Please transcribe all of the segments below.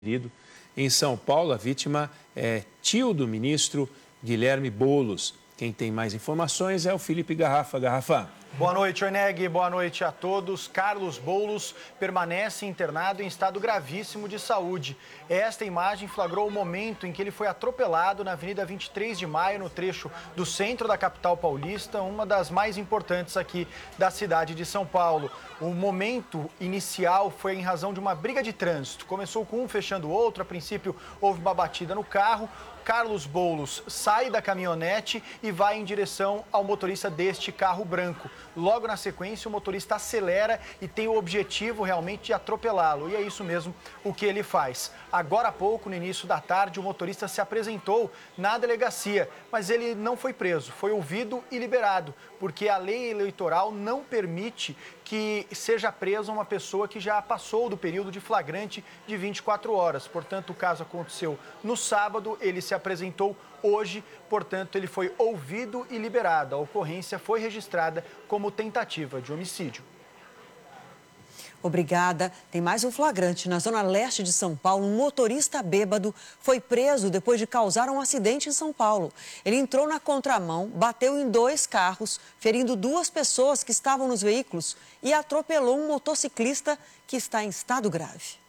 Em São Paulo, a vítima é tio do ministro Guilherme Boulos. Quem tem mais informações é o Felipe Garrafa. Garrafa. Boa noite, Oineg. Boa noite a todos. Carlos Boulos permanece internado em estado gravíssimo de saúde. Esta imagem flagrou o momento em que ele foi atropelado na Avenida 23 de Maio, no trecho do centro da capital paulista, uma das mais importantes aqui da cidade de São Paulo. O momento inicial foi em razão de uma briga de trânsito. Começou com um fechando o outro. A princípio, houve uma batida no carro. Carlos Boulos sai da caminhonete e vai em direção ao motorista deste carro branco. Logo na sequência, o motorista acelera e tem o objetivo realmente de atropelá-lo. E é isso mesmo o que ele faz. Agora há pouco, no início da tarde, o motorista se apresentou na delegacia, mas ele não foi preso, foi ouvido e liberado, porque a lei eleitoral não permite que seja presa uma pessoa que já passou do período de flagrante de 24 horas. Portanto, o caso aconteceu no sábado, ele se apresentou hoje, portanto, ele foi ouvido e liberado. A ocorrência foi registrada como tentativa de homicídio. Obrigada. Tem mais um flagrante. Na zona leste de São Paulo, um motorista bêbado foi preso depois de causar um acidente em São Paulo. Ele entrou na contramão, bateu em 2 carros, ferindo 2 pessoas que estavam nos veículos e atropelou um motociclista que está em estado grave.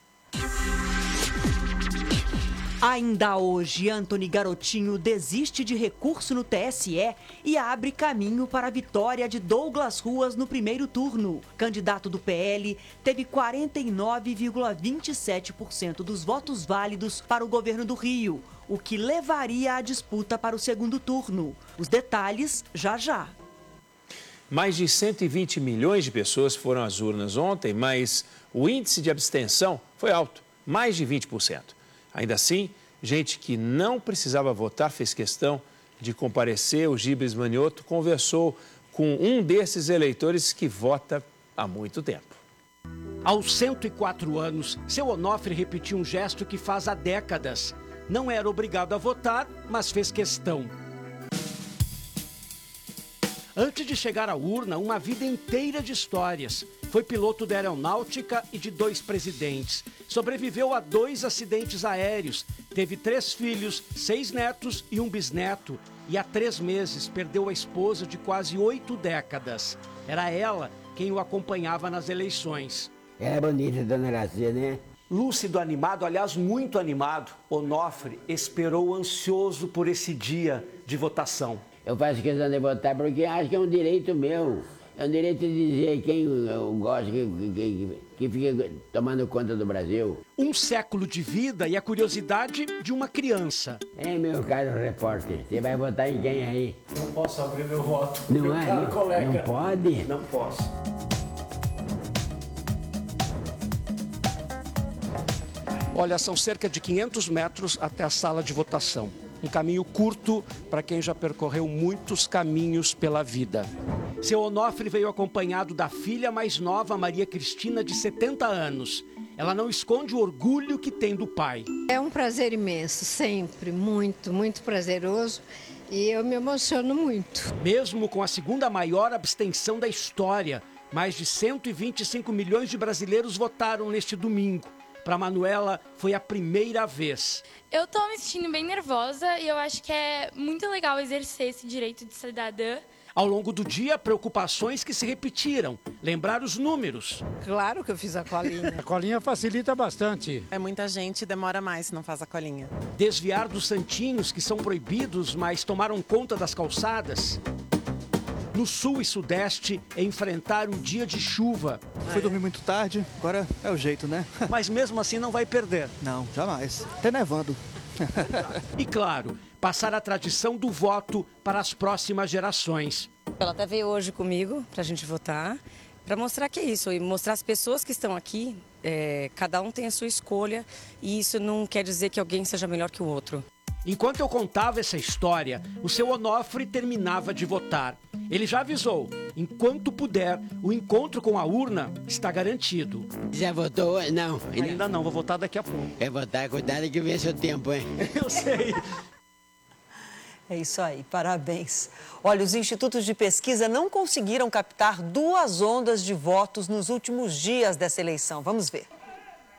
Ainda hoje, Antony Garotinho desiste de recurso no TSE e abre caminho para a vitória de Douglas Ruas no primeiro turno. Candidato do PL teve 49,27% dos votos válidos para o governo do Rio, o que levaria a disputa para o segundo turno. Os detalhes já já. Mais de 120 milhões de pessoas foram às urnas ontem, mas o índice de abstenção foi alto, mais de 20%. Ainda assim, gente que não precisava votar fez questão de comparecer. O Gibes Manioto conversou com um desses eleitores que vota há muito tempo. Aos 104 anos, seu Onofre repetiu um gesto que faz há décadas. Não era obrigado a votar, mas fez questão. Antes de chegar à urna, uma vida inteira de histórias. Foi piloto da aeronáutica e de 2 presidentes. Sobreviveu a 2 acidentes aéreos. Teve 3 filhos, 6 netos e um bisneto. E há 3 meses perdeu a esposa de quase 8 décadas. Era ela quem o acompanhava nas eleições. Era bonita, dona Iraci, né? Lúcido, animado, aliás, muito animado, Onofre esperou ansioso por esse dia de votação. Eu faço questão de votar porque acho que é um direito meu. É um direito de dizer quem eu gosto, que fica tomando conta do Brasil. Um século de vida e a curiosidade de uma criança. Meu caro repórter, você vai votar em quem aí? Não posso abrir meu voto. Não é? Não pode? Não posso. Olha, são cerca de 500 metros até a sala de votação. Um caminho curto para quem já percorreu muitos caminhos pela vida. Seu Onofre veio acompanhado da filha mais nova, Maria Cristina, de 70 anos. Ela não esconde o orgulho que tem do pai. É um prazer imenso, sempre, muito, muito prazeroso. E eu me emociono muito. Mesmo com a segunda maior abstenção da história, mais de 125 milhões de brasileiros votaram neste domingo. Para Manuela, foi a primeira vez. Eu tô me sentindo bem nervosa e eu acho que é muito legal exercer esse direito de cidadã. Ao longo do dia, preocupações que se repetiram. Lembrar os números. Claro que eu fiz a colinha. A colinha facilita bastante. É muita gente, demora mais se não faz a colinha. Desviar dos santinhos, que são proibidos, mas tomaram conta das calçadas. No sul e sudeste, enfrentar um dia de chuva. Foi dormir muito tarde, agora é o jeito, né? Mas mesmo assim não vai perder. Não, jamais. Até nevando. E claro, passar a tradição do voto para as próximas gerações. Ela até veio hoje comigo para a gente votar, para mostrar que é isso, e mostrar as pessoas que estão aqui, cada um tem a sua escolha, e isso não quer dizer que alguém seja melhor que o outro. Enquanto eu contava essa história, o seu Onofre terminava de votar. Ele já avisou, enquanto puder, o encontro com a urna está garantido. Já votou? Não. Ainda não, vou votar daqui a pouco. É votar, cuidado que vence o tempo, hein? Eu sei. É isso aí, parabéns. Olha, os institutos de pesquisa não conseguiram captar 2 ondas de votos nos últimos dias dessa eleição. Vamos ver.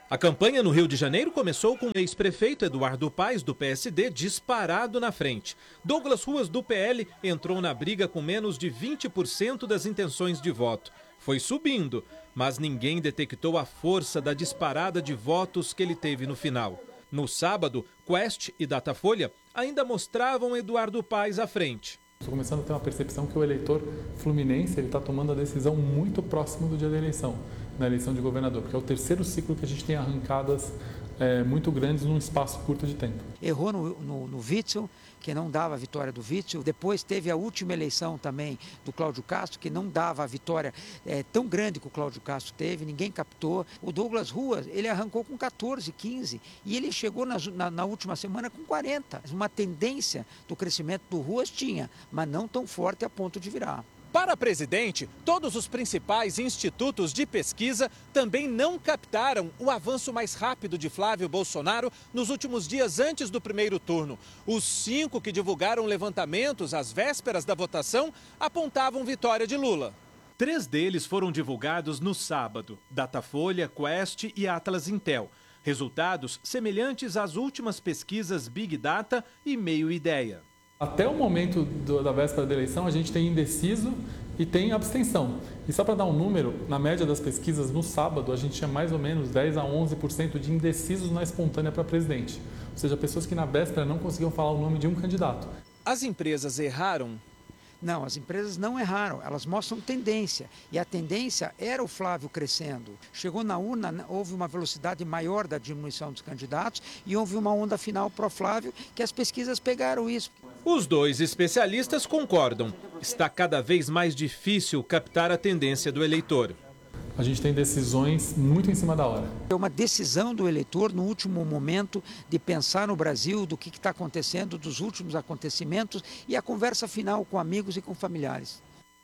A campanha no Rio de Janeiro começou com o ex-prefeito Eduardo Paes, do PSD, disparado na frente. Douglas Ruas, do PL, entrou na briga com menos de 20% das intenções de voto. Foi subindo, mas ninguém detectou a força da disparada de votos que ele teve no final. No sábado, Quest e Datafolha ainda mostravam Eduardo Paes à frente. Estou começando a ter uma percepção que o eleitor fluminense está tomando a decisão muito próximo do dia da eleição, na eleição de governador, porque é o terceiro ciclo que a gente tem arrancadas muito grandes num espaço curto de tempo. Errou no Witzel, que não dava a vitória do Witzel. Depois teve a última eleição também do Cláudio Castro, que não dava a vitória tão grande que o Cláudio Castro teve, ninguém captou. O Douglas Ruas, ele arrancou com 14, 15 e ele chegou na última semana com 40. Uma tendência do crescimento do Ruas tinha, mas não tão forte a ponto de virar. Para presidente, todos os principais institutos de pesquisa também não captaram o avanço mais rápido de Flávio Bolsonaro nos últimos dias antes do primeiro turno. Os 5 que divulgaram levantamentos às vésperas da votação apontavam vitória de Lula. 3 deles foram divulgados no sábado: Datafolha, Quest e Atlas Intel. Resultados semelhantes às últimas pesquisas Big Data e Meio Ideia. Até o momento da véspera da eleição, a gente tem indeciso e tem abstenção. E só para dar um número, na média das pesquisas, no sábado, a gente tinha mais ou menos 10 a 11% de indecisos na espontânea para presidente. Ou seja, pessoas que na véspera não conseguiam falar o nome de um candidato. As empresas erraram? Não, as empresas não erraram, elas mostram tendência. E a tendência era o Flávio crescendo. Chegou na urna, houve uma velocidade maior da diminuição dos candidatos e houve uma onda final pro Flávio, que as pesquisas pegaram isso. Os 2 especialistas concordam. Está cada vez mais difícil captar a tendência do eleitor. A gente tem decisões muito em cima da hora. É uma decisão do eleitor no último momento de pensar no Brasil, do que está acontecendo, dos últimos acontecimentos e a conversa final com amigos e com familiares.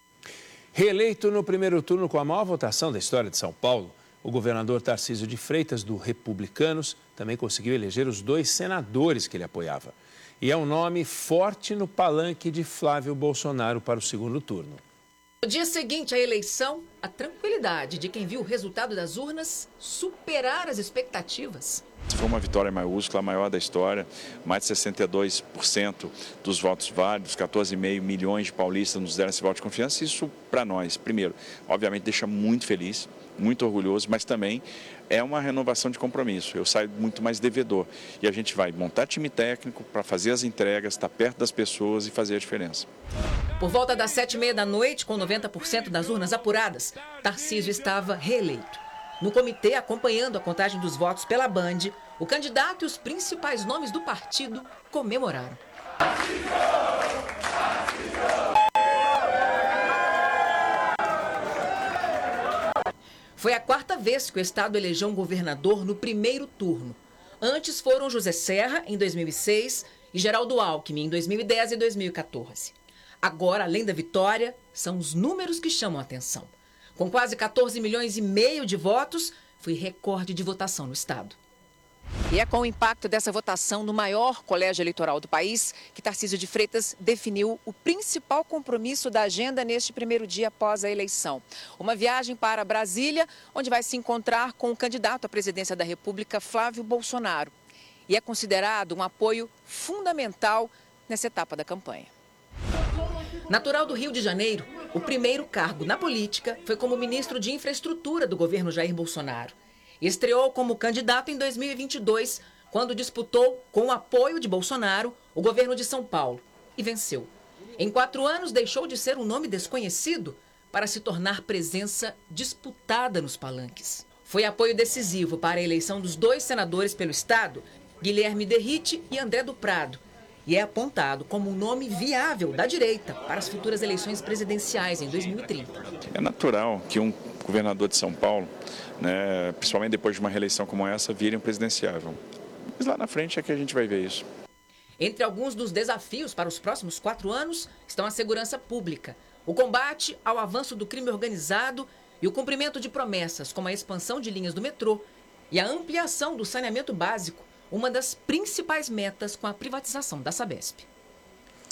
Reeleito no primeiro turno com a maior votação da história de São Paulo, o governador Tarcísio de Freitas, do Republicanos, também conseguiu eleger os 2 senadores que ele apoiava. E é um nome forte no palanque de Flávio Bolsonaro para o segundo turno. No dia seguinte à eleição, a tranquilidade de quem viu o resultado das urnas superar as expectativas. Foi uma vitória maiúscula, a maior da história, mais de 62% dos votos válidos, 14,5 milhões de paulistas nos deram esse voto de confiança. Isso, para nós, primeiro, obviamente deixa muito feliz, muito orgulhoso, mas também é uma renovação de compromisso. Eu saio muito mais devedor e a gente vai montar time técnico para fazer as entregas, estar perto das pessoas e fazer a diferença. Por volta das 7h30 da noite, com 90% das urnas apuradas, Tarcísio estava reeleito. No comitê, acompanhando a contagem dos votos pela Band, o candidato e os principais nomes do partido comemoraram. Foi a 4ª vez que o estado elegeu um governador no primeiro turno. Antes foram José Serra, em 2006, e Geraldo Alckmin, em 2010 e 2014. Agora, além da vitória, são os números que chamam a atenção. Com quase 14,5 milhões de votos, foi recorde de votação no estado. E é com o impacto dessa votação no maior colégio eleitoral do país que Tarcísio de Freitas definiu o principal compromisso da agenda neste primeiro dia após a eleição. Uma viagem para Brasília, onde vai se encontrar com o candidato à presidência da República, Flávio Bolsonaro. E é considerado um apoio fundamental nessa etapa da campanha. Natural do Rio de Janeiro, o primeiro cargo na política foi como ministro de Infraestrutura do governo Jair Bolsonaro. Estreou como candidato em 2022, quando disputou, com o apoio de Bolsonaro, o governo de São Paulo, e venceu. Em 4 anos, deixou de ser um nome desconhecido para se tornar presença disputada nos palanques. Foi apoio decisivo para a eleição dos 2 senadores pelo estado, Guilherme Derrite e André do Prado, e é apontado como um nome viável da direita para as futuras eleições presidenciais em 2030. É natural que um governador de São Paulo, principalmente depois de uma reeleição como essa, vire um presidenciável. Mas lá na frente é que a gente vai ver isso. Entre alguns dos desafios para os próximos 4 anos estão a segurança pública, o combate ao avanço do crime organizado e o cumprimento de promessas como a expansão de linhas do metrô e a ampliação do saneamento básico, uma das principais metas com a privatização da Sabesp.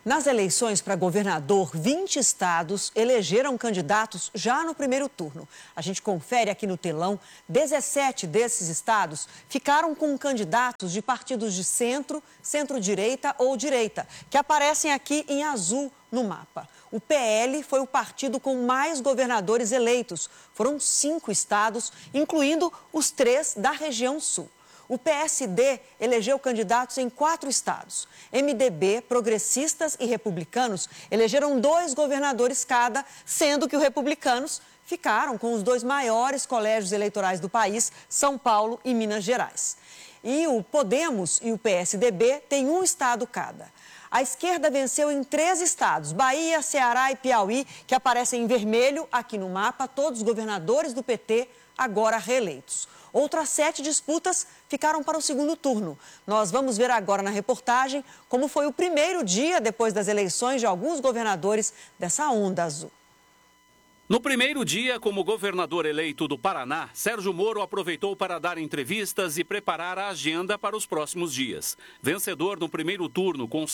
Nas eleições para governador, 20 estados elegeram candidatos já no primeiro turno. A gente confere aqui no telão, 17 desses estados ficaram com candidatos de partidos de centro, centro-direita ou direita, que aparecem aqui em azul no mapa. O PL foi o partido com mais governadores eleitos. Foram 5 estados, incluindo os 3 da região sul. O PSD elegeu candidatos em 4 estados. MDB, progressistas e republicanos elegeram 2 governadores cada, sendo que os republicanos ficaram com os 2 maiores colégios eleitorais do país, São Paulo e Minas Gerais. E o Podemos e o PSDB têm 1 estado cada. A esquerda venceu em 3 estados, Bahia, Ceará e Piauí, que aparecem em vermelho aqui no mapa, todos os governadores do PT agora reeleitos. Outras 7 disputas ficaram para o segundo turno. Nós vamos ver agora na reportagem como foi o primeiro dia depois das eleições de alguns governadores dessa onda azul. No primeiro dia, como governador eleito do Paraná, Sérgio Moro aproveitou para dar entrevistas e preparar a agenda para os próximos dias. Vencedor no primeiro turno com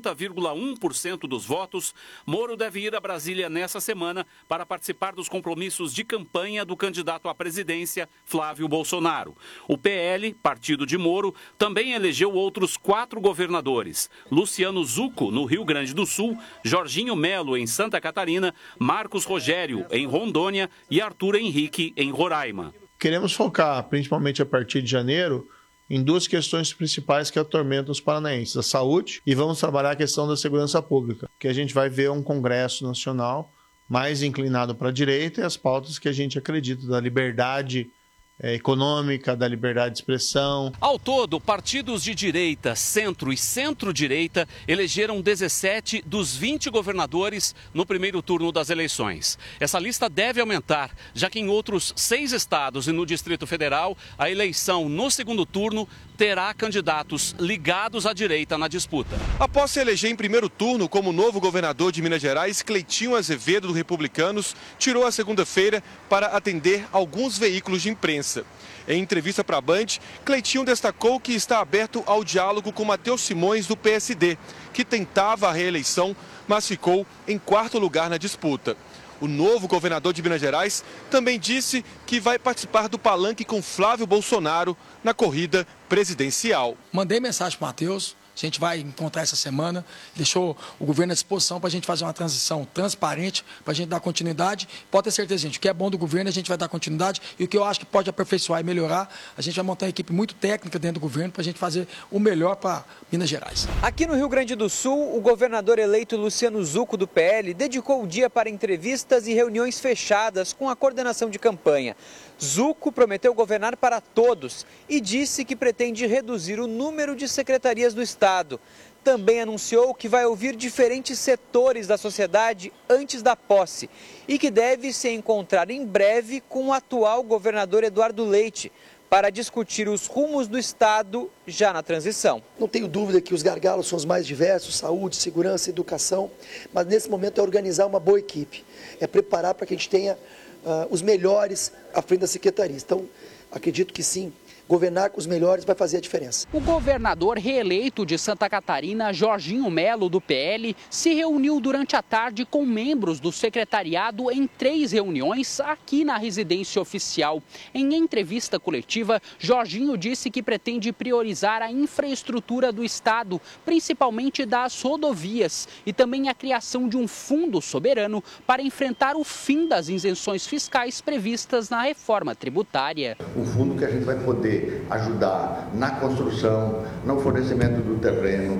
50,1% dos votos, Moro deve ir a Brasília nessa semana para participar dos compromissos de campanha do candidato à presidência, Flávio Bolsonaro. O PL, partido de Moro, também elegeu outros 4 governadores. Luciano Zucco, no Rio Grande do Sul, Jorginho Melo, em Santa Catarina, Marcos Rogério, em Rondônia, e Arthur Henrique, em Roraima. Queremos focar, principalmente a partir de janeiro, em 2 questões principais que atormentam os paranaenses: a saúde, e vamos trabalhar a questão da segurança pública, que a gente vai ver um Congresso Nacional mais inclinado para a direita e as pautas que a gente acredita da liberdade econômica, da liberdade de expressão. Ao todo, partidos de direita, centro e centro-direita elegeram 17 dos 20 governadores no primeiro turno das eleições. Essa lista deve aumentar, já que em outros 6 estados e no Distrito Federal, a eleição no segundo turno terá candidatos ligados à direita na disputa. Após se eleger em primeiro turno como novo governador de Minas Gerais, Cleitinho Azevedo, do Republicanos, tirou a segunda-feira para atender alguns veículos de imprensa. Em entrevista para a Band, Cleitinho destacou que está aberto ao diálogo com Matheus Simões, do PSD, que tentava a reeleição, mas ficou em 4º lugar na disputa. O novo governador de Minas Gerais também disse que vai participar do palanque com Flávio Bolsonaro na corrida presidencial. Mandei mensagem para o Matheus. A gente vai encontrar essa semana, deixou o governo à disposição para a gente fazer uma transição transparente, para a gente dar continuidade. Pode ter certeza, gente, o que é bom do governo a gente vai dar continuidade, e o que eu acho que pode aperfeiçoar e melhorar, a gente vai montar uma equipe muito técnica dentro do governo para a gente fazer o melhor para Minas Gerais. Aqui no Rio Grande do Sul, o governador eleito Luciano Zucco, do PL, dedicou o dia para entrevistas e reuniões fechadas com a coordenação de campanha. Zucco prometeu governar para todos e disse que pretende reduzir o número de secretarias do Estado. Também anunciou que vai ouvir diferentes setores da sociedade antes da posse e que deve se encontrar em breve com o atual governador Eduardo Leite para discutir os rumos do Estado já na transição. Não tenho dúvida que os gargalos são os mais diversos: saúde, segurança, educação, mas nesse momento é organizar uma boa equipe, é preparar para que a gente tenha os melhores à frente da secretaria. Então, acredito que sim, governar com os melhores vai fazer a diferença. O governador reeleito de Santa Catarina, Jorginho Melo, do PL, se reuniu durante a tarde com membros do secretariado em 3 reuniões aqui na residência oficial. Em entrevista coletiva, Jorginho disse que pretende priorizar a infraestrutura do Estado, principalmente das rodovias, e também a criação de um fundo soberano para enfrentar o fim das isenções fiscais previstas na reforma tributária. Um fundo que a gente vai poder ajudar na construção, no fornecimento do terreno,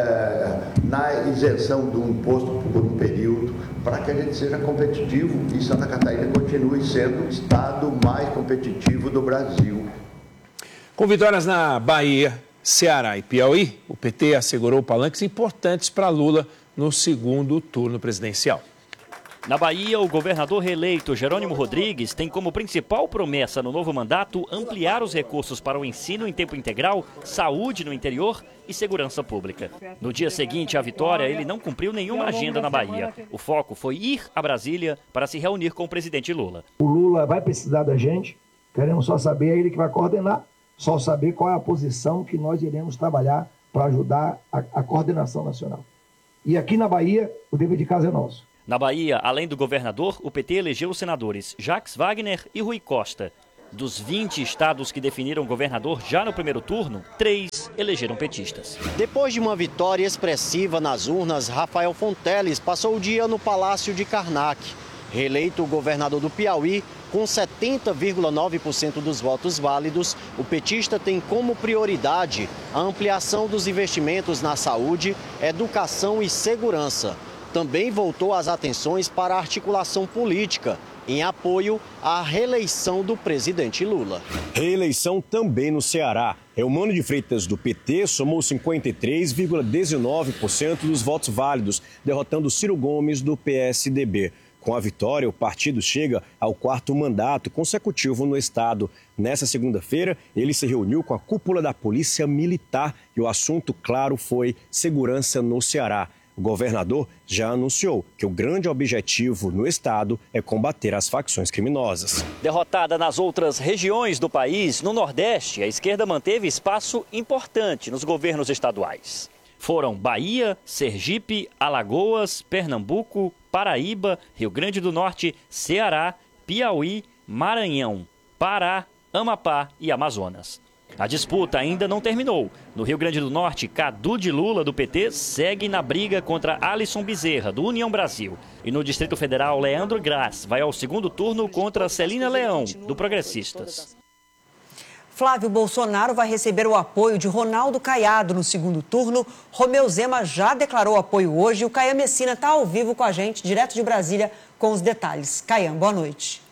na isenção do imposto por um período, para que a gente seja competitivo e Santa Catarina continue sendo o estado mais competitivo do Brasil. Com vitórias na Bahia, Ceará e Piauí, o PT assegurou palanques importantes para Lula no segundo turno presidencial. Na Bahia, o governador reeleito Jerônimo Rodrigues tem como principal promessa no novo mandato ampliar os recursos para o ensino em tempo integral, saúde no interior e segurança pública. No dia seguinte à vitória, ele não cumpriu nenhuma agenda na Bahia. O foco foi ir a Brasília para se reunir com o presidente Lula. O Lula vai precisar da gente, queremos só saber, é ele que vai coordenar, só saber qual é a posição que nós iremos trabalhar para ajudar a coordenação nacional. E aqui na Bahia, o dever de casa é nosso. Na Bahia, além do governador, o PT elegeu os senadores Jacques Wagner e Rui Costa. Dos 20 estados que definiram governador já no primeiro turno, 3 elegeram petistas. Depois de uma vitória expressiva nas urnas, Rafael Fonteles passou o dia no Palácio de Karnak. Reeleito governador do Piauí, com 70,9% dos votos válidos, o petista tem como prioridade a ampliação dos investimentos na saúde, educação e segurança. Também voltou as atenções para a articulação política, em apoio à reeleição do presidente Lula. Reeleição também no Ceará. Eumano de Freitas, do PT, somou 53,19% dos votos válidos, derrotando Ciro Gomes, do PSDB. Com a vitória, o partido chega ao 4º mandato consecutivo no estado. Nessa segunda-feira, ele se reuniu com a cúpula da Polícia Militar e o assunto, claro, foi segurança no Ceará. O governador já anunciou que o grande objetivo no estado é combater as facções criminosas. Derrotada nas outras regiões do país, no Nordeste, a esquerda manteve espaço importante nos governos estaduais. Foram Bahia, Sergipe, Alagoas, Pernambuco, Paraíba, Rio Grande do Norte, Ceará, Piauí, Maranhão, Pará, Amapá e Amazonas. A disputa ainda não terminou. No Rio Grande do Norte, Cadu de Lula, do PT, segue na briga contra Alisson Bezerra, do União Brasil. E no Distrito Federal, Leandro Graz vai ao segundo turno contra Celina Leão, do Progressistas. Flávio Bolsonaro vai receber o apoio de Ronaldo Caiado no segundo turno. Romeu Zema já declarou apoio hoje e o Caian Messina está ao vivo com a gente, direto de Brasília, com os detalhes. Caian, boa noite.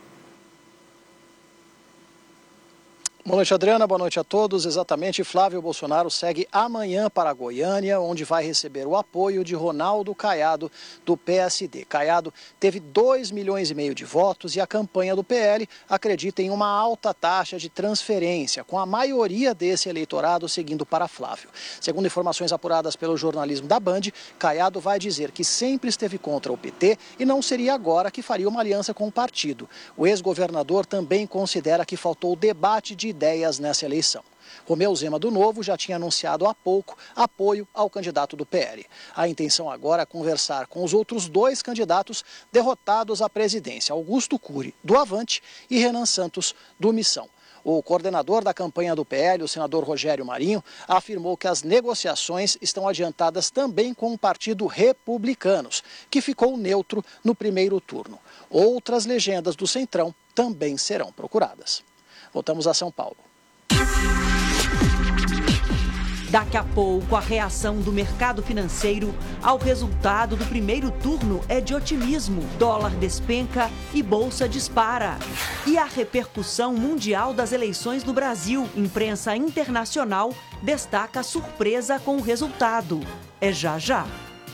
Boa noite, Adriana. Boa noite a todos. Exatamente, Flávio Bolsonaro segue amanhã para Goiânia, onde vai receber o apoio de Ronaldo Caiado, do PSD. Caiado teve 2,5 milhões de votos e a campanha do PL acredita em uma alta taxa de transferência, com a maioria desse eleitorado seguindo para Flávio. Segundo informações apuradas pelo jornalismo da Band, Caiado vai dizer que sempre esteve contra o PT e não seria agora que faria uma aliança com o partido. O ex-governador também considera que faltou debate de ideias nessa eleição. Romeu Zema do Novo já tinha anunciado há pouco apoio ao candidato do PL. A intenção agora é conversar com os outros 2 candidatos derrotados à presidência, Augusto Cury, do Avante, e Renan Santos, do Missão. O coordenador da campanha do PL, o senador Rogério Marinho, afirmou que as negociações estão adiantadas também com o Partido Republicanos, que ficou neutro no primeiro turno. Outras legendas do Centrão também serão procuradas. Voltamos a São Paulo. Daqui a pouco, a reação do mercado financeiro ao resultado do primeiro turno é de otimismo. Dólar despenca e bolsa dispara. E a repercussão mundial das eleições no Brasil. Imprensa internacional destaca a surpresa com o resultado. É já já.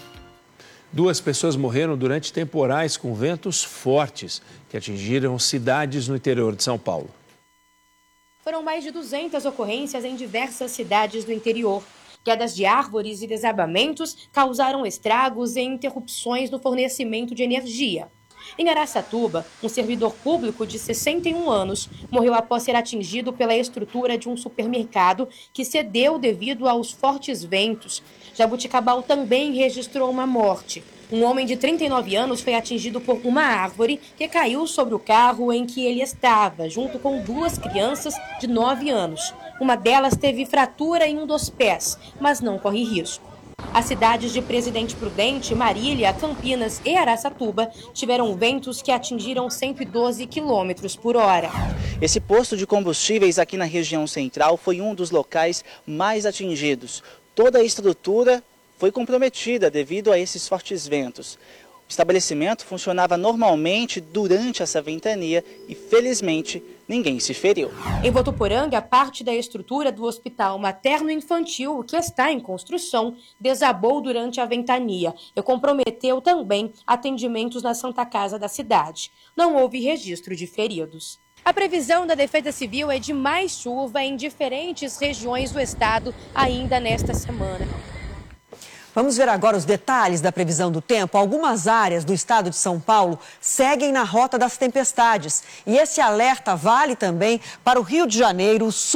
2 pessoas morreram durante temporais com ventos fortes que atingiram cidades no interior de São Paulo. Foram mais de 200 ocorrências em diversas cidades do interior. Quedas de árvores e desabamentos causaram estragos e interrupções no fornecimento de energia. Em Araçatuba, um servidor público de 61 anos morreu após ser atingido pela estrutura de um supermercado que cedeu devido aos fortes ventos. Jabuticabal também registrou uma morte. Um homem de 39 anos foi atingido por uma árvore que caiu sobre o carro em que ele estava, junto com 2 crianças de 9 anos. Uma delas teve fratura em um dos pés, mas não corre risco. As cidades de Presidente Prudente, Marília, Campinas e Araçatuba tiveram ventos que atingiram 112 km por hora. Esse posto de combustíveis aqui na região central foi um dos locais mais atingidos. Toda a estrutura foi comprometida devido a esses fortes ventos. O estabelecimento funcionava normalmente durante essa ventania e, felizmente, ninguém se feriu. Em Votuporanga, parte da estrutura do Hospital Materno-Infantil, que está em construção, desabou durante a ventania e comprometeu também atendimentos na Santa Casa da cidade. Não houve registro de feridos. A previsão da Defesa Civil é de mais chuva em diferentes regiões do estado ainda nesta semana. Vamos ver agora os detalhes da previsão do tempo. Algumas áreas do estado de São Paulo seguem na rota das tempestades. E esse alerta vale também para o Rio de Janeiro, sul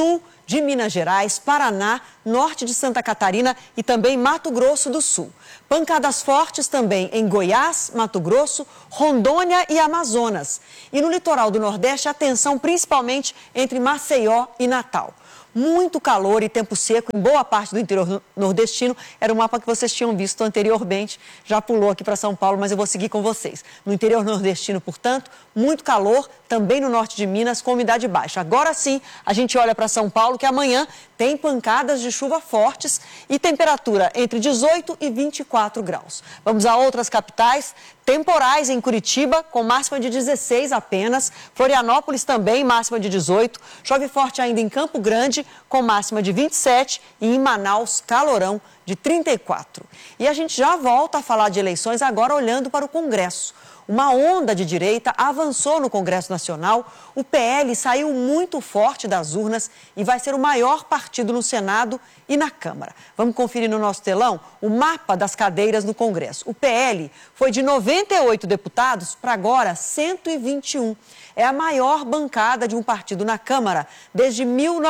de Minas Gerais, Paraná, norte de Santa Catarina e também Mato Grosso do Sul. Pancadas fortes também em Goiás, Mato Grosso, Rondônia e Amazonas. E no litoral do Nordeste, atenção principalmente entre Maceió e Natal. Muito calor e tempo seco em boa parte do interior nordestino. Era o mapa que vocês tinham visto anteriormente. Já pulou aqui para São Paulo, mas eu vou seguir com vocês. No interior nordestino, portanto, muito calor, também no norte de Minas, com umidade baixa. Agora sim, a gente olha para São Paulo, que amanhã tem pancadas de chuva fortes e temperatura entre 18 e 24 graus. Vamos a outras capitais. Temporais em Curitiba, com máxima de 16 apenas. Florianópolis também, máxima de 18. Chove forte ainda em Campo Grande, com máxima de 27. E em Manaus, calorão de 34. E a gente já volta a falar de eleições, agora olhando para o Congresso. Uma onda de direita avançou no Congresso Nacional. O PL saiu muito forte das urnas e vai ser o maior partido no Senado e na Câmara. Vamos conferir no nosso telão o mapa das cadeiras no Congresso. O PL foi de 98 deputados para agora 121. É a maior bancada de um partido na Câmara desde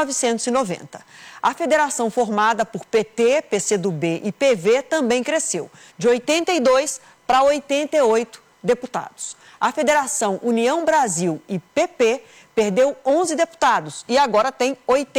1990. A federação formada por PT, PCdoB e PV também cresceu, de 82 para 88 deputados. A Federação União Brasil e PP perdeu 11 deputados e agora tem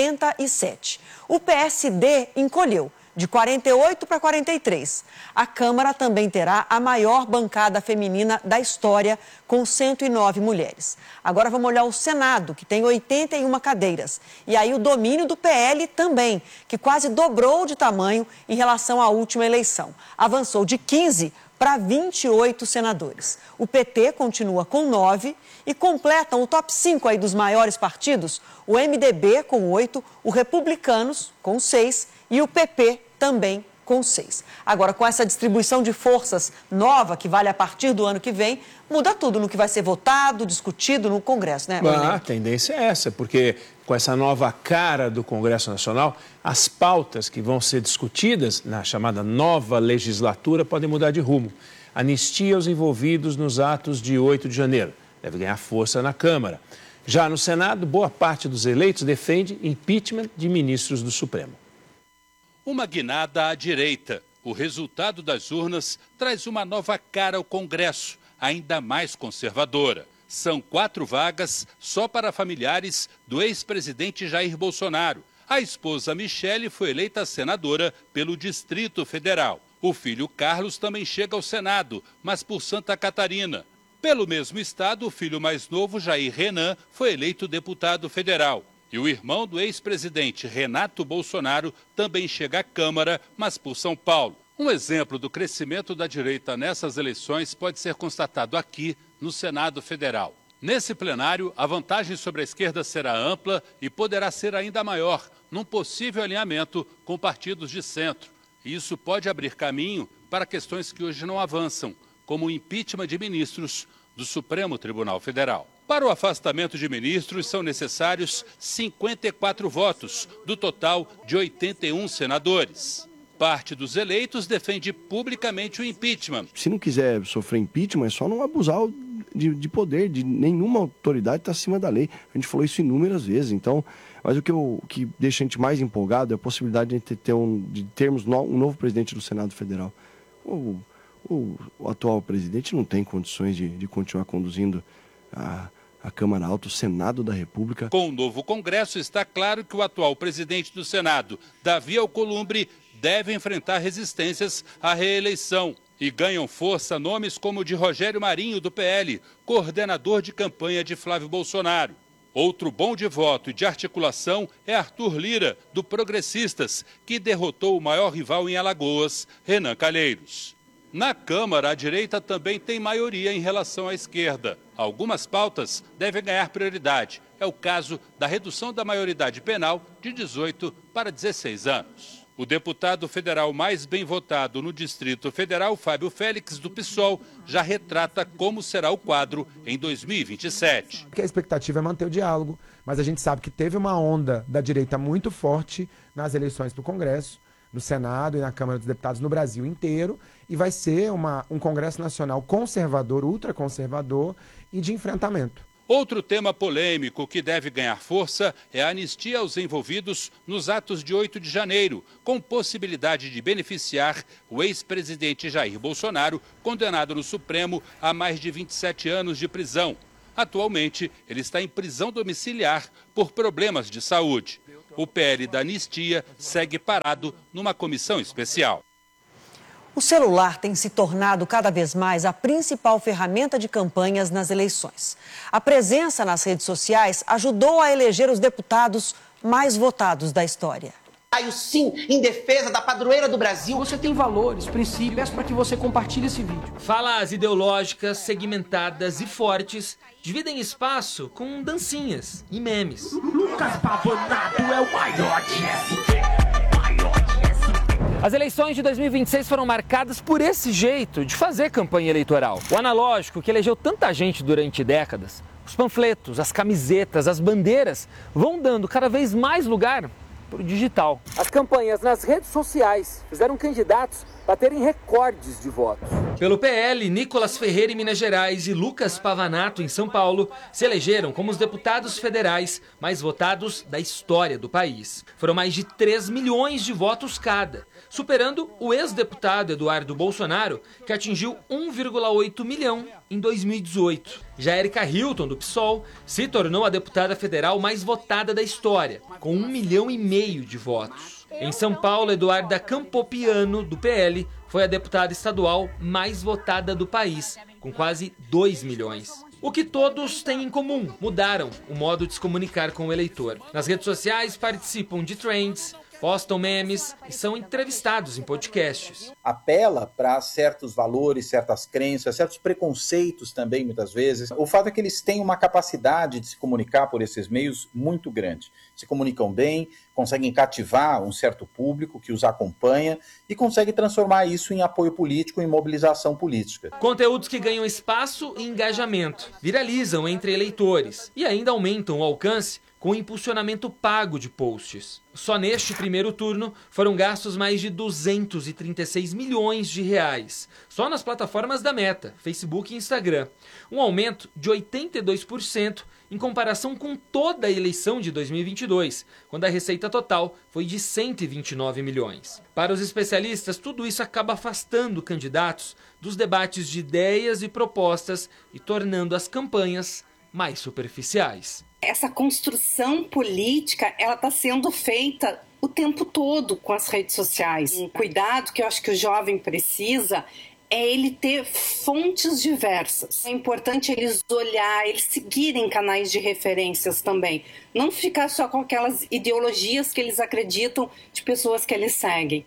87. O PSD encolheu, de 48 para 43. A Câmara também terá a maior bancada feminina da história, com 109 mulheres. Agora vamos olhar o Senado, que tem 81 cadeiras. E aí o domínio do PL também, que quase dobrou de tamanho em relação à última eleição. Avançou de 15 para 28 senadores. O PT continua com 9 e completam o top 5 aí dos maiores partidos, o MDB com 8, o Republicanos com 6 e o PP também com 6. Agora, com essa distribuição de forças nova, que vale a partir do ano que vem, muda tudo no que vai ser votado, discutido no Congresso, né? A tendência é essa, porque com essa nova cara do Congresso Nacional, as pautas que vão ser discutidas na chamada nova legislatura podem mudar de rumo. Anistia aos envolvidos nos atos de 8 de janeiro. Deve ganhar força na Câmara. Já no Senado, boa parte dos eleitos defende impeachment de ministros do Supremo. Uma guinada à direita. O resultado das urnas traz uma nova cara ao Congresso, ainda mais conservadora. São 4 vagas só para familiares do ex-presidente Jair Bolsonaro. A esposa Michele foi eleita senadora pelo Distrito Federal. O filho Carlos também chega ao Senado, mas por Santa Catarina. Pelo mesmo estado, o filho mais novo, Jair Renan, foi eleito deputado federal. E o irmão do ex-presidente Renato Bolsonaro também chega à Câmara, mas por São Paulo. Um exemplo do crescimento da direita nessas eleições pode ser constatado aqui no Senado Federal. Nesse plenário, a vantagem sobre a esquerda será ampla e poderá ser ainda maior num possível alinhamento com partidos de centro. E isso pode abrir caminho para questões que hoje não avançam, como o impeachment de ministros do Supremo Tribunal Federal. Para o afastamento de ministros, são necessários 54 votos, do total de 81 senadores. Parte dos eleitos defende publicamente o impeachment. Se não quiser sofrer impeachment, é só não abusar de poder, de nenhuma autoridade está acima da lei. A gente falou isso inúmeras vezes, então... Mas o que deixa a gente mais empolgado é a possibilidade de termos um novo presidente do Senado Federal. O atual presidente não tem condições de continuar conduzindo a Câmara Alta, o Senado da República. Com o novo Congresso, está claro que o atual presidente do Senado, Davi Alcolumbre, deve enfrentar resistências à reeleição. E ganham força nomes como o de Rogério Marinho, do PL, coordenador de campanha de Flávio Bolsonaro. Outro bom de voto e de articulação é Arthur Lira, do Progressistas, que derrotou o maior rival em Alagoas, Renan Calheiros. Na Câmara, a direita também tem maioria em relação à esquerda. Algumas pautas devem ganhar prioridade. É o caso da redução da maioridade penal de 18 para 16 anos. O deputado federal mais bem votado no Distrito Federal, Fábio Félix, do PSOL, já retrata como será o quadro em 2027. A expectativa é manter o diálogo, mas a gente sabe que teve uma onda da direita muito forte nas eleições para o Congresso, no Senado e na Câmara dos Deputados no Brasil inteiro, e vai ser um Congresso Nacional conservador, ultraconservador e de enfrentamento. Outro tema polêmico que deve ganhar força é a anistia aos envolvidos nos atos de 8 de janeiro, com possibilidade de beneficiar o ex-presidente Jair Bolsonaro, condenado no Supremo a mais de 27 anos de prisão. Atualmente, ele está em prisão domiciliar por problemas de saúde. O PL da anistia segue parado numa comissão especial. O celular tem se tornado cada vez mais a principal ferramenta de campanhas nas eleições. A presença nas redes sociais ajudou a eleger os deputados mais votados da história. Sim, em defesa da padroeira do Brasil. Você tem valores, princípios, peço para que você compartilhe esse vídeo. Falas ideológicas, segmentadas e fortes dividem espaço com dancinhas e memes. Lucas Pavanato é o maior de As eleições de 2026 foram marcadas por esse jeito de fazer campanha eleitoral. O analógico, que elegeu tanta gente durante décadas, os panfletos, as camisetas, as bandeiras, vão dando cada vez mais lugar para o digital. As campanhas nas redes sociais fizeram candidatos baterem recordes de votos. Pelo PL, Nicolas Ferreira em Minas Gerais e Lucas Pavanato em São Paulo se elegeram como os deputados federais mais votados da história do país. Foram mais de 3 milhões de votos cada, superando o ex-deputado Eduardo Bolsonaro, que atingiu 1,8 milhão em 2018. Já Érica Hilton, do PSOL, se tornou a deputada federal mais votada da história, com 1,5 milhão de votos. Em São Paulo, Eduarda Campopiano, do PL, foi a deputada estadual mais votada do país, com quase 2 milhões. O que todos têm em comum: mudaram o modo de se comunicar com o eleitor. Nas redes sociais participam de trends, postam memes e são entrevistados em podcasts. Apela para certos valores, certas crenças, certos preconceitos também, muitas vezes. O fato é que eles têm uma capacidade de se comunicar por esses meios muito grande. Se comunicam bem, conseguem cativar um certo público que os acompanha e conseguem transformar isso em apoio político, em mobilização política. Conteúdos que ganham espaço e engajamento, viralizam entre eleitores e ainda aumentam o alcance com impulsionamento pago de posts. Só neste primeiro turno foram gastos mais de 236 milhões de reais, só nas plataformas da Meta, Facebook e Instagram. Um aumento de 82% em comparação com toda a eleição de 2022, quando a receita total foi de 129 milhões. Para os especialistas, tudo isso acaba afastando candidatos dos debates de ideias e propostas e tornando as campanhas mais superficiais. Essa construção política, ela está sendo feita o tempo todo com as redes sociais. Um cuidado que eu acho que o jovem precisa é ele ter fontes diversas. É importante eles olhar, eles seguirem canais de referências também. Não ficar só com aquelas ideologias que eles acreditam de pessoas que eles seguem.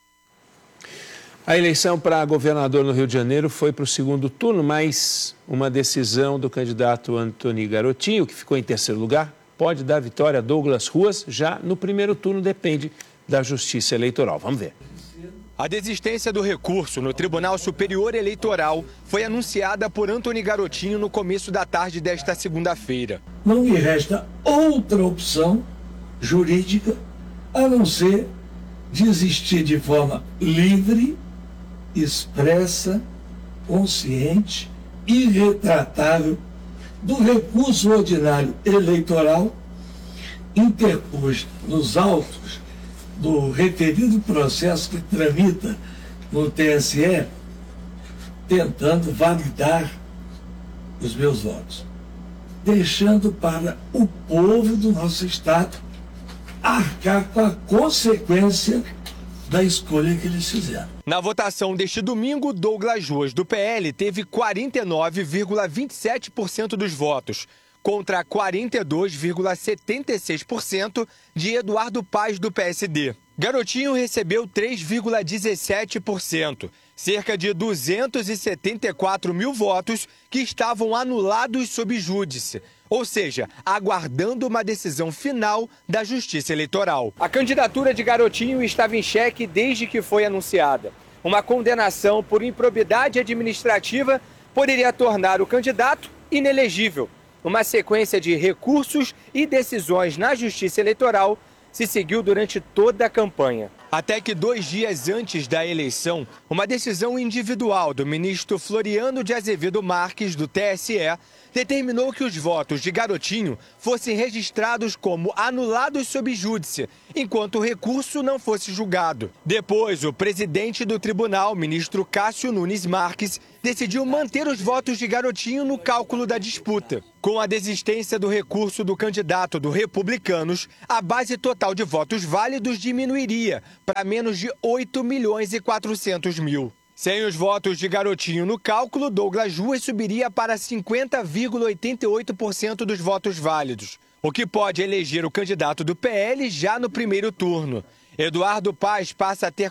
A eleição para governador no Rio de Janeiro foi para o segundo turno, mas uma decisão do candidato Antony Garotinho, que ficou em terceiro lugar, pode dar vitória a Douglas Ruas já no primeiro turno, depende da Justiça Eleitoral. Vamos ver. A desistência do recurso no Tribunal Superior Eleitoral foi anunciada por Antony Garotinho no começo da tarde desta segunda-feira. Não me resta outra opção jurídica a não ser desistir de forma livre, expressa, consciente e irretratável do recurso ordinário eleitoral interposto nos autos do referido processo que tramita no TSE, tentando validar os meus votos, deixando para o povo do nosso Estado arcar com a consequência da escolha que eles fizeram. Na votação deste domingo, Douglas Ruas, do PL, teve 49,27% dos votos, contra 42,76% de Eduardo Paes, do PSD. Garotinho recebeu 3,17%, cerca de 274 mil votos que estavam anulados sob júdice, ou seja, aguardando uma decisão final da Justiça Eleitoral. A candidatura de Garotinho estava em xeque desde que foi anunciada. Uma condenação por improbidade administrativa poderia tornar o candidato inelegível. Uma sequência de recursos e decisões na Justiça Eleitoral se seguiu durante toda a campanha. Até que 2 dias antes da eleição, uma decisão individual do ministro Floriano de Azevedo Marques, do TSE, determinou que os votos de Garotinho fossem registrados como anulados sob júdice, enquanto o recurso não fosse julgado. Depois, o presidente do tribunal, ministro Cássio Nunes Marques, decidiu manter os votos de Garotinho no cálculo da disputa. Com a desistência do recurso do candidato do Republicanos, a base total de votos válidos diminuiria para menos de 8.400.000. Sem os votos de Garotinho no cálculo, Douglas Ruas subiria para 50,88% dos votos válidos, o que pode eleger o candidato do PL já no primeiro turno. Eduardo Paes passa a ter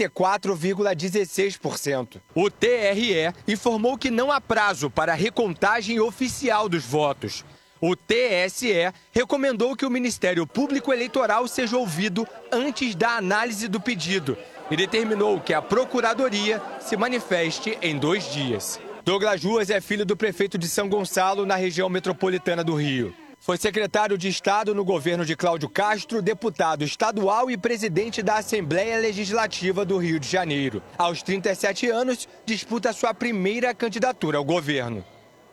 44,16%. O TRE informou que não há prazo para a recontagem oficial dos votos. O TSE recomendou que o Ministério Público Eleitoral seja ouvido antes da análise do pedido e determinou que a Procuradoria se manifeste em 2 dias. Douglas Ruas é filho do prefeito de São Gonçalo, na região metropolitana do Rio. Foi secretário de Estado no governo de Cláudio Castro, deputado estadual e presidente da Assembleia Legislativa do Rio de Janeiro. Aos 37 anos, disputa sua primeira candidatura ao governo.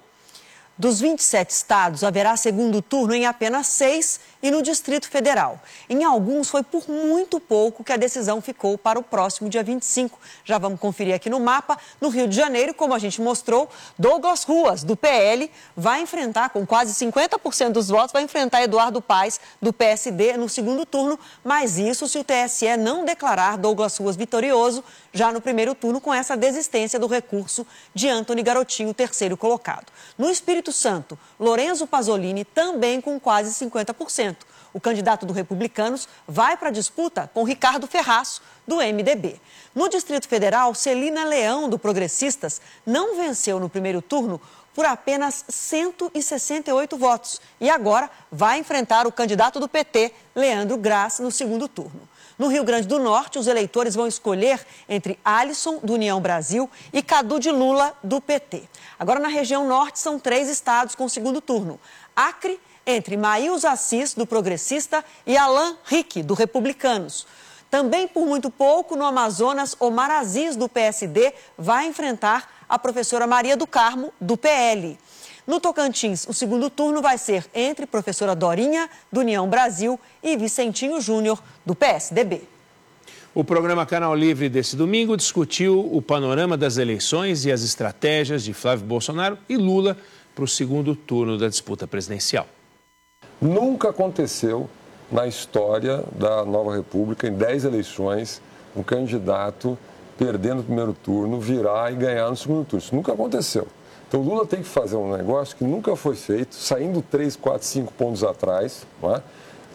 Dos 27 estados, haverá segundo turno em apenas 6 e no Distrito Federal. Em alguns, foi por muito pouco que a decisão ficou para o próximo dia 25. Já vamos conferir aqui no mapa. No Rio de Janeiro, como a gente mostrou, Douglas Ruas, do PL, vai enfrentar, com quase 50% dos votos, vai enfrentar Eduardo Paes, do PSD, no segundo turno. Mas isso se o TSE não declarar Douglas Ruas vitorioso já no primeiro turno, com essa desistência do recurso de Antony Garotinho, terceiro colocado. No Espírito Santo, Lorenzo Pasolini também com quase 50%. O candidato do Republicanos vai para a disputa com Ricardo Ferraço, do MDB. No Distrito Federal, Celina Leão, do Progressistas, não venceu no primeiro turno por apenas 168 votos e agora vai enfrentar o candidato do PT, Leandro Graz, no segundo turno. No Rio Grande do Norte, os eleitores vão escolher entre Alisson, do União Brasil, e Cadu de Lula, do PT. Agora, na região norte, são 3 estados com segundo turno. Acre, entre Maílson Assis, do Progressista, e Alan Rick, do Republicanos. Também, por muito pouco, no Amazonas, Omar Aziz, do PSD, vai enfrentar a professora Maria do Carmo, do PL. No Tocantins, o segundo turno vai ser entre professora Dorinha, do União Brasil, e Vicentinho Júnior, do PSDB. O programa Canal Livre desse domingo discutiu o panorama das eleições e as estratégias de Flávio Bolsonaro e Lula para o segundo turno da disputa presidencial. Nunca aconteceu na história da Nova República, em 10 eleições, um candidato perder no primeiro turno, virar e ganhar no segundo turno. Isso nunca aconteceu. Então, o Lula tem que fazer um negócio que nunca foi feito, saindo 3, 4, 5 pontos atrás, não é?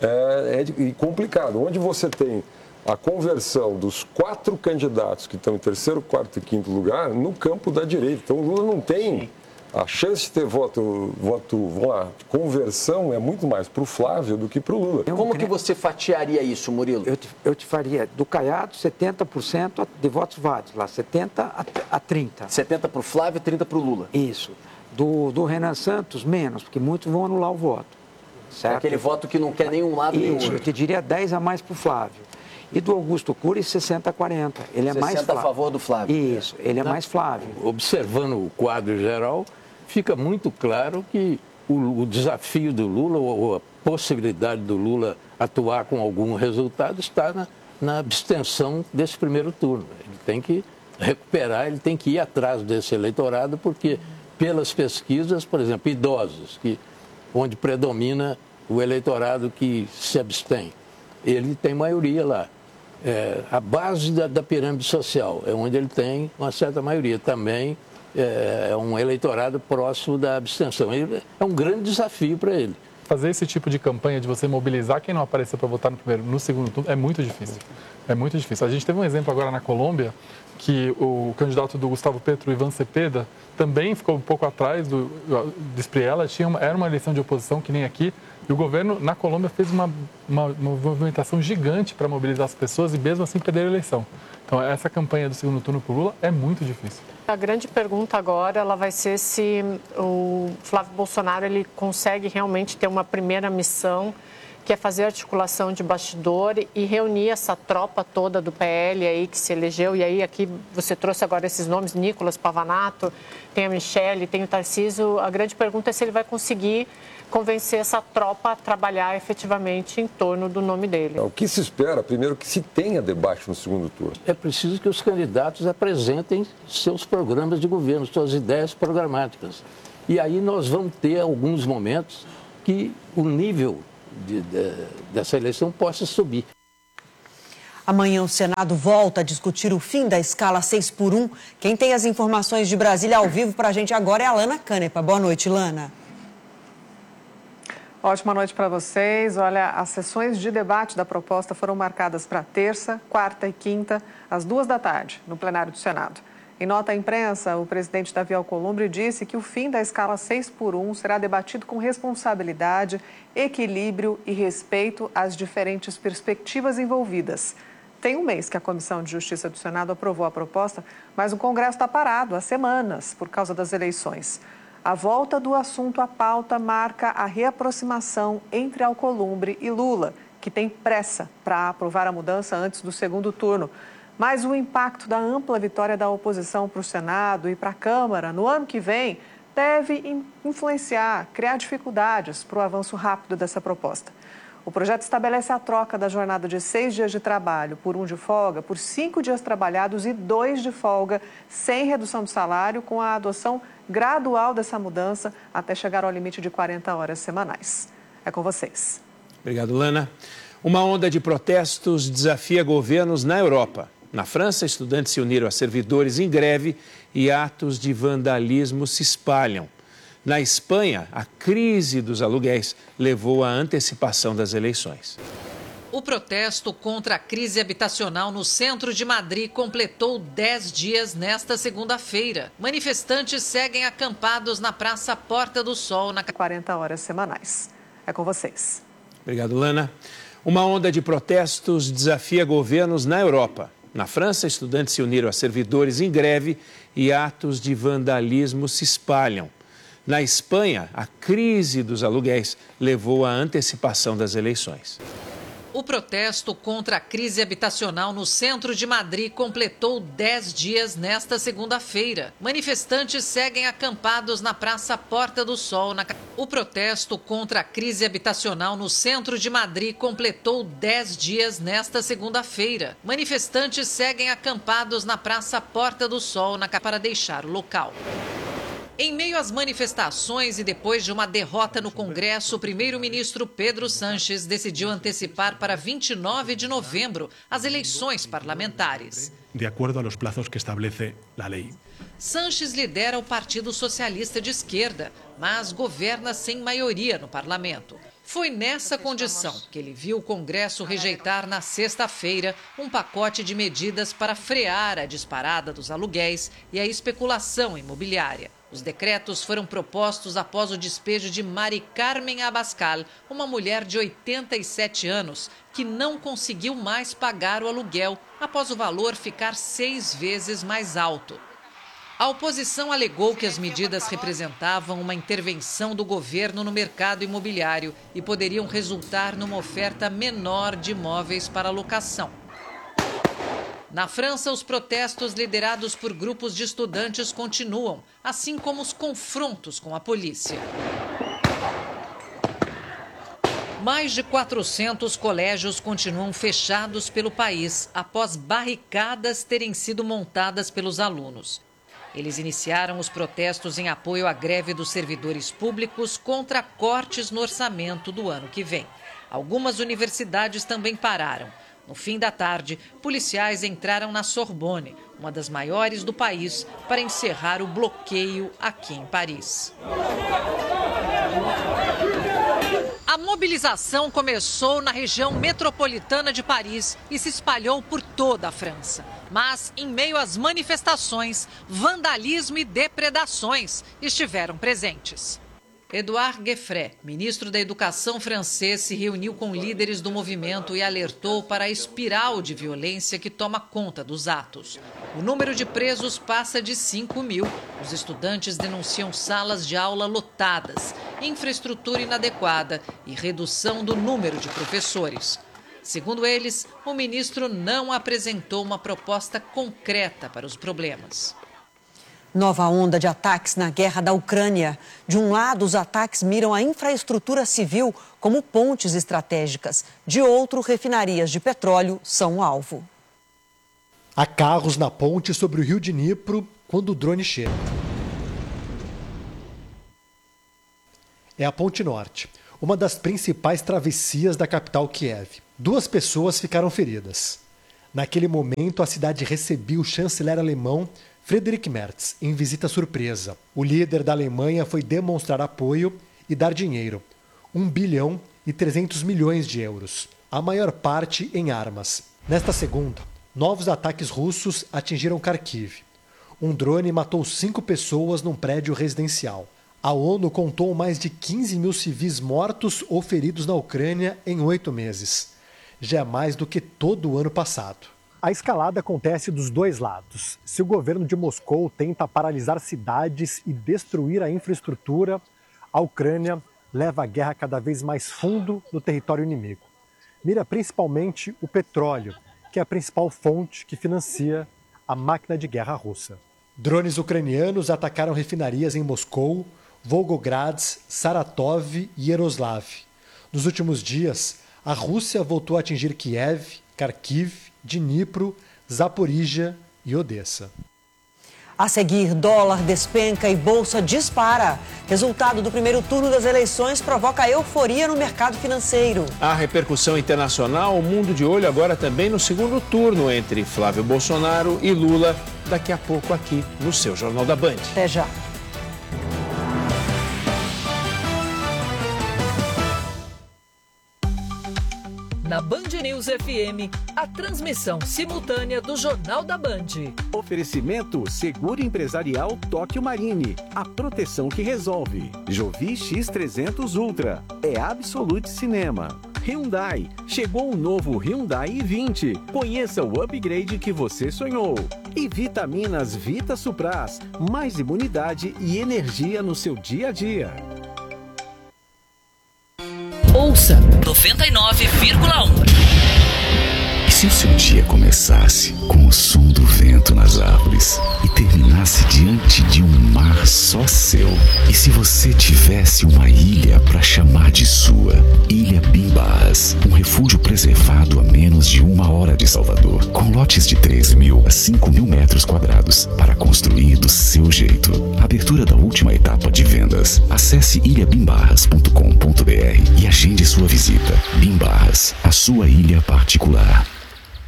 É complicado. Onde você tem a conversão dos 4 candidatos que estão em terceiro, quarto e quinto lugar no campo da direita. Então, o Lula não tem a chance de ter voto, vamos lá, conversão é muito mais para o Flávio do que para o Lula. Como que você fatiaria isso, Murilo? Eu te faria do Caiado 70% de votos válidos, lá 70 a 30. 70 para o Flávio, 30 para o Lula. Isso. Do Renan Santos, menos, porque muitos vão anular o voto. Certo? Aquele voto que não quer nenhum lado nem outro. Eu te diria 10 a mais para o Flávio. E do Augusto Cury, 60 a 40. Ele é mais Flávio. a favor do Flávio. Isso, ele é mais Flávio. Observando o quadro geral, fica muito claro que o desafio do Lula, ou a possibilidade do Lula atuar com algum resultado, está na abstenção desse primeiro turno. Ele tem que recuperar, ele tem que ir atrás desse eleitorado, porque pelas pesquisas, por exemplo, idosos, onde predomina o eleitorado que se abstém, ele tem maioria lá. A base da pirâmide social é onde ele tem uma certa maioria. Também é um eleitorado próximo da abstenção. É um grande desafio para ele. Fazer esse tipo de campanha de você mobilizar quem não apareceu para votar no segundo turno é muito difícil. É muito difícil. A gente teve um exemplo agora na Colômbia, que o candidato do Gustavo Petro, Ivan Cepeda, também ficou um pouco atrás do Espriella. Era uma eleição de oposição, que nem aqui, e o governo na Colômbia fez uma movimentação gigante para mobilizar as pessoas e mesmo assim perder a eleição. Então, essa campanha do segundo turno para o Lula é muito difícil. A grande pergunta agora ela vai ser se o Flávio Bolsonaro ele consegue realmente ter uma primeira missão que é fazer articulação de bastidor e reunir essa tropa toda do PL aí que se elegeu. E aí aqui você trouxe agora esses nomes, Nicolas Pavanato, tem a Michelle, tem o Tarcísio. A grande pergunta é se ele vai conseguir convencer essa tropa a trabalhar efetivamente em torno do nome dele. O que se espera, primeiro, que se tenha debate no segundo turno. É preciso que os candidatos apresentem seus programas de governo, suas ideias programáticas. E aí nós vamos ter alguns momentos que o nível dessa eleição possa subir. Amanhã o Senado volta a discutir o fim da escala 6x1. Quem tem as informações de Brasília ao vivo para a gente agora é a Lana Canepa. Boa noite, Lana. Ótima noite para vocês. Olha, as sessões de debate da proposta foram marcadas para terça, quarta e quinta, às 14h, no plenário do Senado. Em nota à imprensa, o presidente Davi Alcolumbre disse que o fim da escala 6x1 será debatido com responsabilidade, equilíbrio e respeito às diferentes perspectivas envolvidas. Tem um mês que a Comissão de Justiça do Senado aprovou a proposta, mas o Congresso está parado há semanas por causa das eleições. A volta do assunto à pauta marca a reaproximação entre Alcolumbre e Lula, que tem pressa para aprovar a mudança antes do segundo turno. Mas o impacto da ampla vitória da oposição para o Senado e para a Câmara no ano que vem deve influenciar, criar dificuldades para o avanço rápido dessa proposta. O projeto estabelece a troca da jornada de 6 dias de trabalho por 1 de folga, por 5 dias trabalhados e 2 de folga, sem redução do salário, com a adoção gradual dessa mudança até chegar ao limite de 40 horas semanais. É com vocês. Obrigado, Lana. Uma onda de protestos desafia governos na Europa. Na França, estudantes se uniram a servidores em greve e atos de vandalismo se espalham. Na Espanha, a crise dos aluguéis levou à antecipação das eleições. O protesto contra a crise habitacional no centro de Madrid completou 10 dias nesta segunda-feira. Manifestantes seguem acampados na Praça Porta do Sol, na 40 horas semanais. É com vocês. Obrigado, Lana. Uma onda de protestos desafia governos na Europa. Na França, estudantes se uniram a servidores em greve e atos de vandalismo se espalham. Na Espanha, a crise dos aluguéis levou à antecipação das eleições. O protesto contra a crise habitacional no centro de Madrid completou 10 dias nesta segunda-feira. Manifestantes seguem acampados na Praça Porta do Sol. O protesto contra a crise habitacional no centro de Madrid completou 10 dias nesta segunda-feira. Manifestantes seguem acampados na Praça Porta do Sol para deixar o local. Em meio às manifestações e depois de uma derrota no Congresso, o primeiro-ministro Pedro Sánchez decidiu antecipar para 29 de novembro as eleições parlamentares. De acordo aos prazos que estabelece a lei. Sánchez lidera o Partido Socialista de Esquerda, mas governa sem maioria no parlamento. Foi nessa condição que ele viu o Congresso rejeitar na sexta-feira um pacote de medidas para frear a disparada dos aluguéis e a especulação imobiliária. Os decretos foram propostos após o despejo de Mari Carmen Abascal, uma mulher de 87 anos, que não conseguiu mais pagar o aluguel após o valor ficar 6 vezes mais alto. A oposição alegou que as medidas representavam uma intervenção do governo no mercado imobiliário e poderiam resultar numa oferta menor de imóveis para locação. Na França, os protestos liderados por grupos de estudantes continuam, assim como os confrontos com a polícia. Mais de 400 colégios continuam fechados pelo país após barricadas terem sido montadas pelos alunos. Eles iniciaram os protestos em apoio à greve dos servidores públicos contra cortes no orçamento do ano que vem. Algumas universidades também pararam. No fim da tarde, policiais entraram na Sorbonne, uma das maiores do país, para encerrar o bloqueio aqui em Paris. A mobilização começou na região metropolitana de Paris e se espalhou por toda a França. Mas, em meio às manifestações, vandalismo e depredações estiveram presentes. Edouard Gueffret, ministro da Educação francês, se reuniu com líderes do movimento e alertou para a espiral de violência que toma conta dos atos. O número de presos passa de 5 mil. Os estudantes denunciam salas de aula lotadas, infraestrutura inadequada e redução do número de professores. Segundo eles, o ministro não apresentou uma proposta concreta para os problemas. Nova onda de ataques na guerra da Ucrânia. De um lado, os ataques miram a infraestrutura civil como pontes estratégicas. De outro, refinarias de petróleo são o alvo. Há carros na ponte sobre o rio Dnipro quando o drone chega. É a Ponte Norte, uma das principais travessias da capital Kiev. 2 pessoas ficaram feridas. Naquele momento, a cidade recebia o chanceler alemão Friedrich Merz em visita surpresa. O líder da Alemanha foi demonstrar apoio e dar dinheiro, 1 bilhão e 300 milhões de euros, a maior parte em armas. Nesta segunda, novos ataques russos atingiram Kharkiv. Um drone matou 5 pessoas num prédio residencial. A ONU contou mais de 15 mil civis mortos ou feridos na Ucrânia em 8 meses. Já é mais do que todo o ano passado. A escalada acontece dos 2 lados. Se o governo de Moscou tenta paralisar cidades e destruir a infraestrutura, a Ucrânia leva a guerra cada vez mais fundo no território inimigo. Mira principalmente o petróleo, que é a principal fonte que financia a máquina de guerra russa. Drones ucranianos atacaram refinarias em Moscou, Volgograd, Saratov e Yaroslav. Nos últimos dias, a Rússia voltou a atingir Kiev, Kharkiv, Dnipro, Zaporizhia e Odessa. A seguir, dólar despenca e bolsa dispara. Resultado do primeiro turno das eleições provoca euforia no mercado financeiro. A repercussão internacional, o mundo de olho agora também no segundo turno entre Flávio Bolsonaro e Lula, daqui a pouco aqui no seu Jornal da Band. Até já. Na Band News FM, a transmissão simultânea do Jornal da Band. Oferecimento Seguro Empresarial Tóquio Marine, a proteção que resolve. Jovi X300 Ultra, é Absolute Cinema. Hyundai, chegou o novo Hyundai i20. Conheça o upgrade que você sonhou. E Vitaminas Vita Supras, mais imunidade e energia no seu dia a dia. Ouça 99,1. E se o seu dia começasse com o som do vento nas árvores e terminasse diante de um mar só seu? E se você tivesse uma ilha para chamar de sua? Ilha Bimbas, um refúgio preservado a menos de 1 hora de Salvador, com lotes de 3.000 a 5.000 metros quadrados para construir do seu jeito. Abertura da última etapa de vendas. Acesse ilhabimbarras.com.br e agende sua visita. Bimbas, a sua ilha particular.